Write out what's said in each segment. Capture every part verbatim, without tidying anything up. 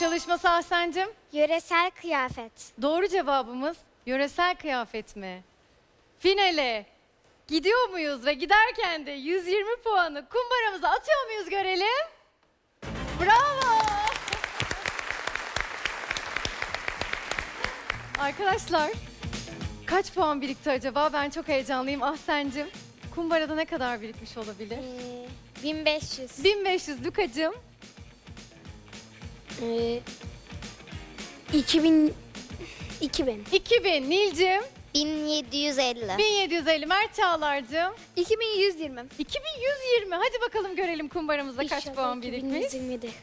Çalışması Ahsen'cim. Yöresel kıyafet. Doğru cevabımız yöresel kıyafet mi? Finale gidiyor muyuz ve giderken de yüz yirmi puanı kumbaramıza atıyor muyuz görelim? Bravo! Arkadaşlar kaç puan birikti acaba? Ben çok heyecanlıyım. Ahsen'cim kumbarada ne kadar birikmiş olabilir? Ee, bin beş yüz. bin beş yüz Lukacığım. Ee, iki bin. iki bin. iki bin Nilcim. bin yedi yüz elli. bin yedi yüz elli Mert Çağlar'cığım. iki bin yüz yirmi. iki bin yüz yirmi. Hadi bakalım görelim kumbaramızda kaç puan birikmiş.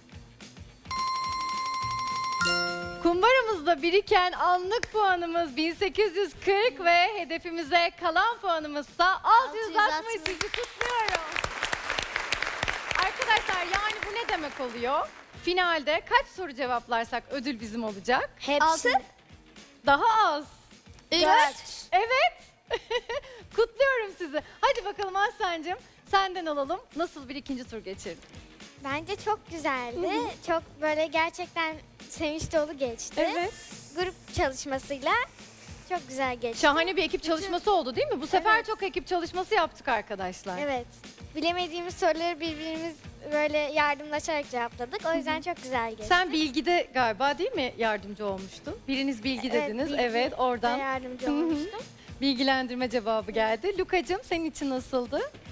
Kumbaramızda biriken anlık puanımız bin sekiz yüz kırk ve hedefimize kalan puanımızsa altı yüz altmış. Sizi kutluyorum. Arkadaşlar yani bu ne demek oluyor? Finalde kaç soru cevaplarsak ödül bizim olacak? Hepsi. Daha az. Dört. Evet. Kutluyorum sizi. Hadi bakalım Ahsen'cim senden alalım. Nasıl bir ikinci tur geçirdin? Bence çok güzeldi. Çok böyle gerçekten sevinç dolu geçti. Evet. Grup çalışmasıyla çok güzel geçti. Şahane bir ekip çalışması oldu değil mi? Bu sefer Evet. çok ekip çalışması yaptık arkadaşlar. Evet. Bilemediğimiz soruları birbirimiz böyle yardımlaşarak cevapladık. O yüzden çok güzel geçti. Sen bilgide galiba değil mi yardımcı olmuştun? Biriniz bilgi Evet, dediniz. bilgi Evet, ve oradan yardımcı Hı hı. olmuştum. bilgilendirme cevabı geldi. Lukacığım senin için nasıldı?